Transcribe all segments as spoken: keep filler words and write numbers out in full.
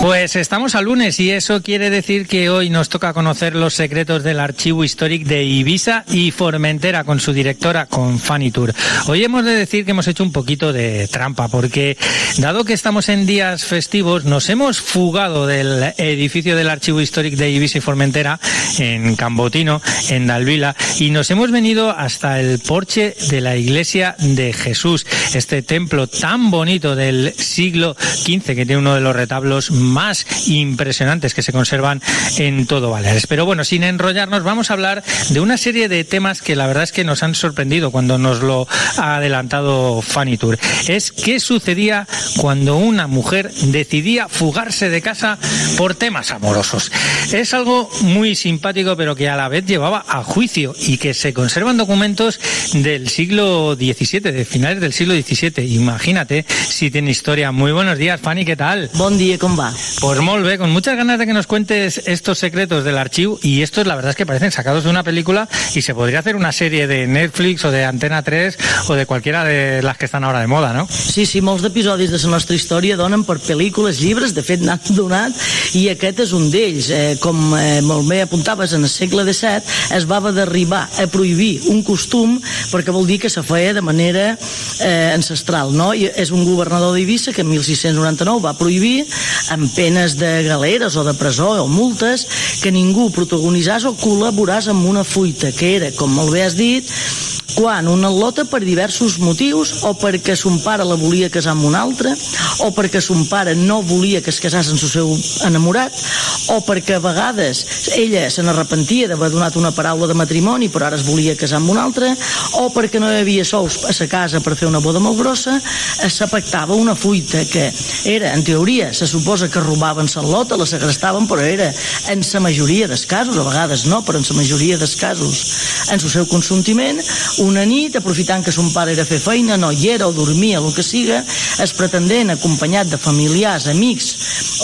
Pues estamos a lunes y eso quiere decir que hoy nos toca conocer los secretos del archivo histórico de Ibiza y Formentera con su directora, con Fanny Tour. Hoy hemos de decir que hemos hecho un poquito de trampa porque, dado que estamos en días festivos, nos hemos fugado del edificio del archivo histórico de Ibiza y Formentera en Cambotino, en Dalvila, y nos hemos venido hasta el porche de la iglesia de Jesús, este templo tan bonito del siglo quince que tiene uno de los retablos más impresionantes que se conservan en todo Baleares. Pero bueno, sin enrollarnos, vamos a hablar de una serie de temas que la verdad es que nos han sorprendido cuando nos lo ha adelantado Fanny Tour. Es qué sucedía cuando una mujer decidía fugarse de casa por temas amorosos. Es algo muy simpático, pero que a la vez llevaba a juicio y que se conservan documentos del siglo diecisiete, de finales del siglo diecisiete. Imagínate si tiene historia. Muy buenos días, Fanny, ¿qué tal? Bon dia, com va? Pues molt bé, con muchas ganas de que nos cuentes estos secretos del archivo, y estos la verdad es que parecen sacados de una película y se podría hacer una serie de Netflix o de Antena tres o de cualquiera de las que están ahora de moda, ¿no? Sí, sí, molts d'episodis de la nostra història donen per pel·lícules, llibres, de fet n'han donat, i aquest és un d'ells. Eh, com eh, molt bé apuntaves, en el segle disset es va haver d'arribar a prohibir un costum perquè vol dir que se feia de manera eh, ancestral, no? I és un governador d'Eivissa que en mil sis-cents noranta-nou va prohibir, amb penes de galeres o de presó o multes, que ningú protagonitzàs o col·laboràs amb una fuita, que era, com molt bé has dit, quan una al·lota per diversos motius, o perquè son pare la volia casar amb un altre, o perquè son pare no volia que es casàs amb el seu enamorat, o perquè a vegades ella se n'arrepentia d'haver donat una paraula de matrimoni però ara es volia casar amb un altre, o perquè no hi havia sous a sa casa per fer una boda molt grossa, se pactava una fuita que era, en teoria, se suposa que robaven l'al·lota, la segrestaven, però era en la majoria dels casos, a vegades no, però en la majoria dels casos, en el seu consentiment. Una nit, aprofitant que son pare era a fer feina, no hi era o dormia, el que siga, es pretendent, acompanyat de familiars, amics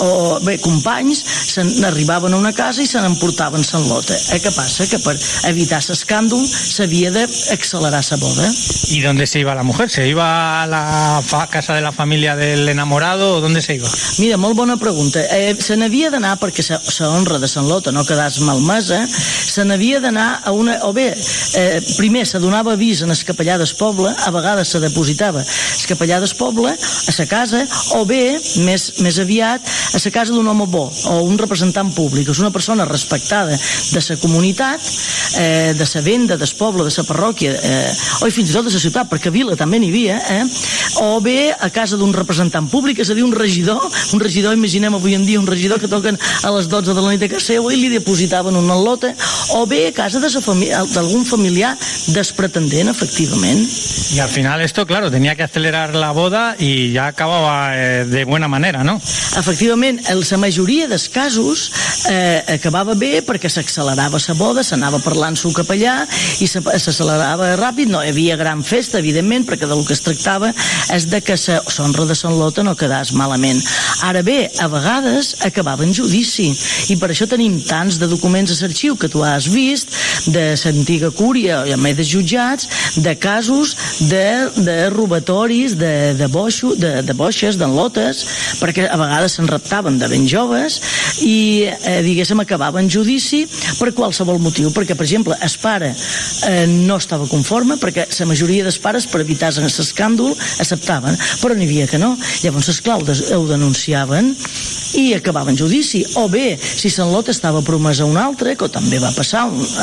o bé, companys, se n'arribaven a una casa i se n'emportaven l'al·lota. Eh, què passa? Que per evitar l'escàndol s'havia d'accelerar la boda. ¿Y dónde se iba la mujer? ¿Se iba a la fa- casa de la familia del enamorado o dónde se iba? Mira, molt bona pregunta. Eh, se n'havia d'anar, perquè la honra de l'al·lota no quedàs malmesa, se n'havia d'anar a una... O bé, eh, primer se donava avís en el capellà del poble, a vegades se depositava el capellà del poble a sa casa, o bé, més, més aviat, a la casa d'un home bo o un representant públic, és una persona respectada de la comunitat, eh, de la venda, del poble, de la parròquia, eh, o fins i tot de la ciutat, perquè a Vila també n'hi havia, eh, o bé a casa d'un representant públic, és a dir, un regidor, un regidor, imaginem avui en dia un regidor que toquen a les dotze de la nit a casa seva i li depositaven una al·lota, o bé a casa de fami- d'algun familiar del pretendent, efectivament. Y al final esto, claro, tenía que acelerar la boda y ya acababa eh, de buena manera, ¿no? Efectivament, en la majoria dels casos eh, acabava bé perquè s'accelerava la boda, s'anava parlant amb el capellà i s'accelerava ràpid, no hi havia gran festa, evidentment, perquè del que es tractava és de que la honra de l'al·lota no quedàs malament. Ara bé, a vegades acabava en judici, i per això tenim tants de documents a l'arxiu que tu has vist, de l'antiga cúria, i a més de jutjats, de casos de, de robatoris, de, de, boixo, de, de boixes, d'enlotes, perquè a vegades se'n raptaven de ben joves i, eh, diguéssim, acabava en judici per qualsevol motiu, perquè, per exemple, el pare eh, no estava conforme, perquè la majoria dels pares, per evitar l'escàndol, acceptaven, però n'hi havia que no. Llavors, esclar, ho denunciaven i acabava en judici. O bé, si l'enlota estava promesa a un altre, que també va passar,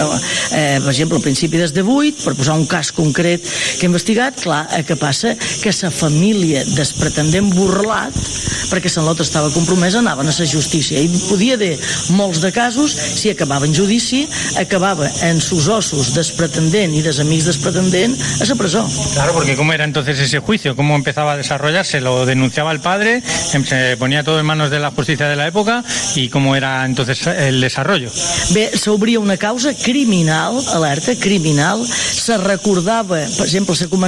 eh, per exemple, al principi des de vuit, per posar un cas concret que he investigat, clar, eh, que passa que la família del pretendent burlat, perquè l'enlota estava compromesa, anaven a la justícia. I podia haver molts de casos, si acabava en judici, acabava en sus ossos del pretendent i dels amics del pretendent a la presó. Claro, porque ¿cómo era entonces ese juicio? ¿Cómo empezaba a desarrollarse? ¿Lo denunciaba el padre? ¿Se ponía todo en manos de la justicia de la época? ¿Y cómo era entonces el desarrollo? Bé, s'obria una causa criminal, alerta, criminal, se recordava, per exemple, se